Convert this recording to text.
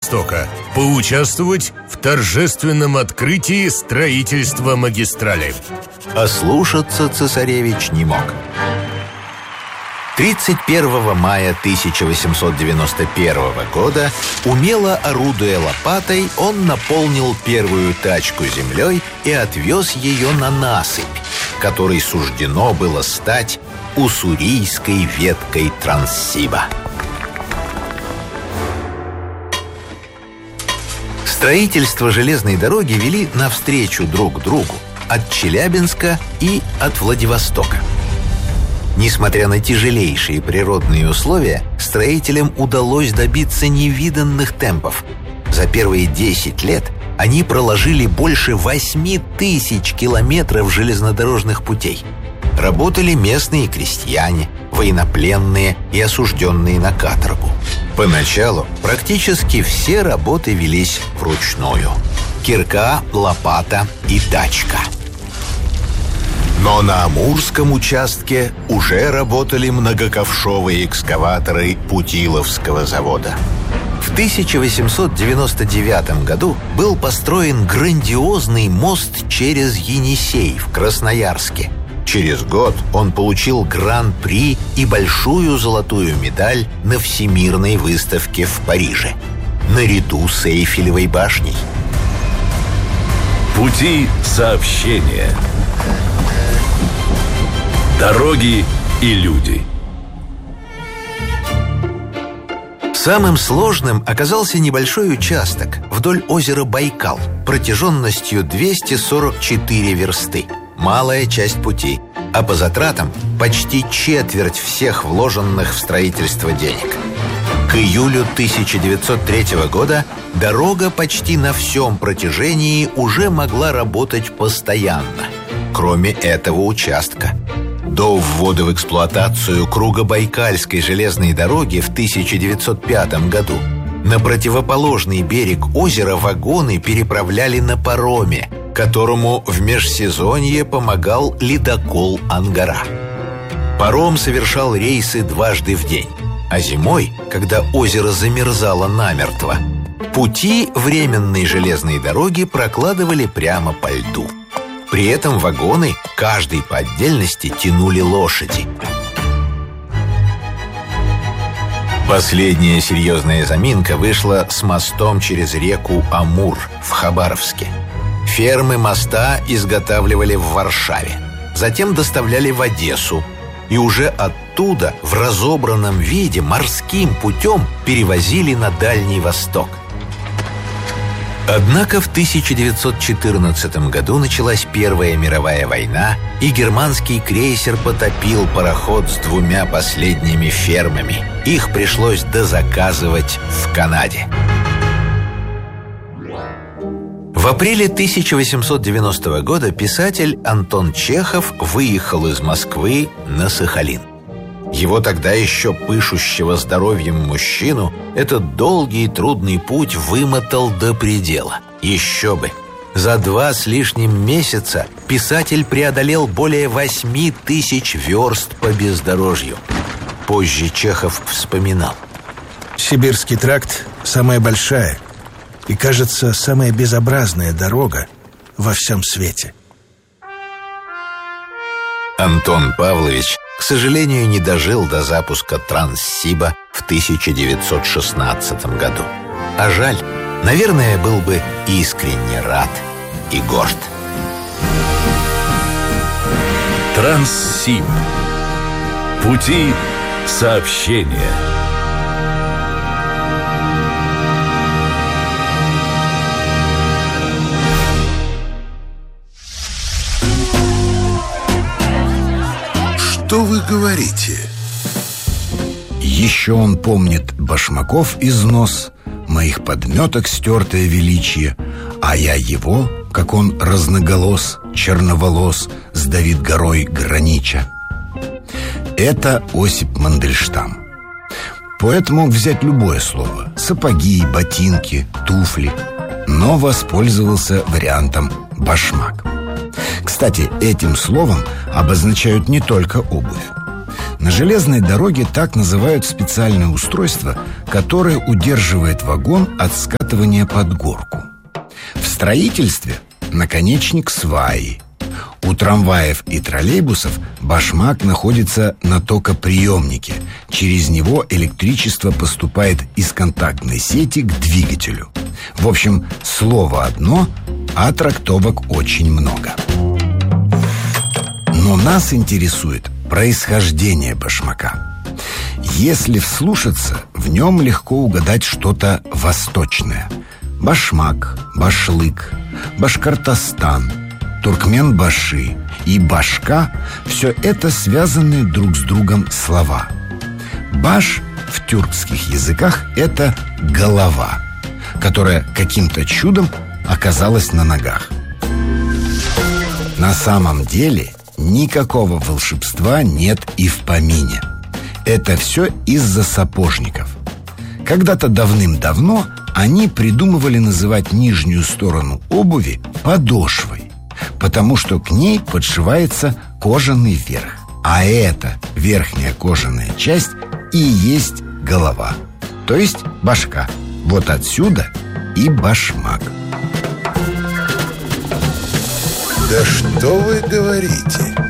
Владивостока поучаствовать в торжественном открытии строительства магистрали. Ослушаться цесаревич не мог. 31 мая 1891 года, умело орудуя лопатой, он наполнил первую тачку землей и отвез ее на насыпь, которой суждено было стать уссурийской веткой Транссиба. Строительство железной дороги вели навстречу друг другу от Челябинска и от Владивостока. Несмотря на тяжелейшие природные условия, строителям удалось добиться невиданных темпов. За первые 10 лет они проложили больше 8000 километров железнодорожных путей. Работали местные крестьяне, военнопленные и осужденные на каторгу. Поначалу практически все работы велись вручную: кирка, лопата и тачка. Но на Амурском участке уже работали многоковшовые экскаваторы Путиловского завода. В 1899 году был построен грандиозный мост через Енисей в Красноярске. Через год он получил гран-при и большую золотую медаль на Всемирной выставке в Париже, наряду с Эйфелевой башней. Пути сообщения. Дороги и люди. Самым сложным оказался небольшой участок вдоль озера Байкал протяженностью 244 версты. Малая часть пути, а по затратам почти четверть всех вложенных в строительство денег. К июлю 1903 года дорога почти на всем протяжении уже могла работать постоянно, кроме этого участка. До ввода в эксплуатацию Кругобайкальской железной дороги в 1905 году на противоположный берег озера вагоны переправляли на пароме, которому в межсезонье помогал ледокол «Ангара». Паром совершал рейсы дважды в день, а зимой, когда озеро замерзало намертво, пути временной железной дороги прокладывали прямо по льду. При этом вагоны, каждый по отдельности, тянули лошади. Последняя серьезная заминка вышла с мостом через реку Амур в Хабаровске. Фермы моста изготавливали в Варшаве, затем доставляли в Одессу и уже оттуда в разобранном виде морским путем перевозили на Дальний Восток. Однако в 1914 году началась Первая мировая война, и германский крейсер потопил пароход с 2 последними фермами. Их пришлось дозаказывать в Канаде. В апреле 1890 года писатель Антон Чехов выехал из Москвы на Сахалин. Его тогда еще пышущего здоровьем мужчину этот долгий и трудный путь вымотал до предела. Еще бы! За 2 с лишним месяца писатель преодолел более 8000 верст по бездорожью. Позже Чехов вспоминал: Сибирский тракт – самая большая и, кажется, самая безобразная дорога во всем свете. Антон Павлович, к сожалению, не дожил до запуска Транссиба в 1916 году. А жаль, наверное, был бы искренне рад и горд. Транссиб. Пути сообщения. Что вы говорите? Еще он помнит башмаков износ, моих подметок стертое величие, а я его, как он разноголос, черноволос, с Давид горой гранича. Это Осип Мандельштам. Поэт мог взять любое слово: сапоги, ботинки, туфли, но воспользовался вариантом «башмак». Кстати, этим словом обозначают не только обувь. На железной дороге так называют специальное устройство, которое удерживает вагон от скатывания под горку. В строительстве наконечник сваи. У трамваев и троллейбусов башмак находится на токоприемнике. Через него электричество поступает из контактной сети к двигателю. В общем, слово одно, а трактовок очень много. Но нас интересует происхождение башмака. Если вслушаться, в нем легко угадать что-то восточное. Башмак, башлык, Башкортостан, Туркменбаши и башка – все это связанные друг с другом слова. Баш в тюркских языках – это голова, которая каким-то чудом оказалась на ногах. На самом деле никакого волшебства нет и в помине. Это все из-за сапожников. Когда-то давным-давно они придумывали называть нижнюю сторону обуви подошвой, потому что к ней подшивается кожаный верх. А эта верхняя кожаная часть и есть голова, то есть башка. Вот отсюда и башмак. Да что вы говорите?